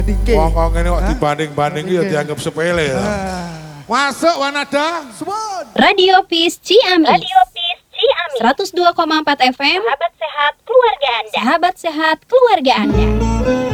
Wong kok ngene kok dibanding-banding ya dianggap sepele ya. Masuk Wanada. Radio Peace Ciamis. 102,4 FM. Sahabat sehat keluarga Anda. Sahabat sehat keluarga Anda.